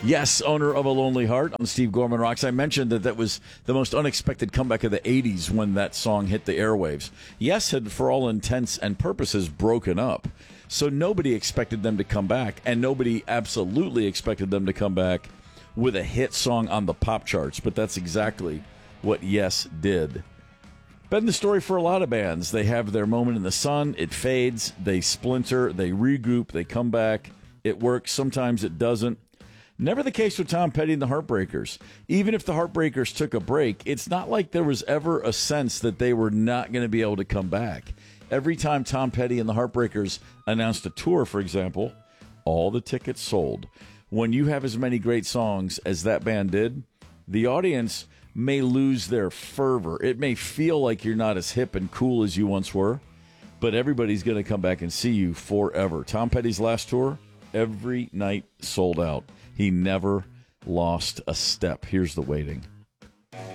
Yes, owner of a lonely heart on Steve Gorman Rocks. I mentioned that was the most unexpected comeback of the 80s when that song hit the airwaves. Yes had, for all intents and purposes, broken up. So nobody expected them to come back, and nobody absolutely expected them to come back with a hit song on the pop charts. But that's exactly what Yes did. Been the story for a lot of bands. They have their moment in the sun, it fades, they splinter, they regroup, they come back. It works, sometimes it doesn't. Never the case with Tom Petty and the Heartbreakers. Even if the Heartbreakers took a break, it's not like there was ever a sense that they were not going to be able to come back. Every time Tom Petty and the Heartbreakers announced a tour, for example, all the tickets sold. When you have as many great songs as that band did, the audience may lose their fervor. It may feel like you're not as hip and cool as you once were, but everybody's going to come back and see you forever. Tom Petty's last tour, every night sold out. He never lost a step. Here's The Waiting.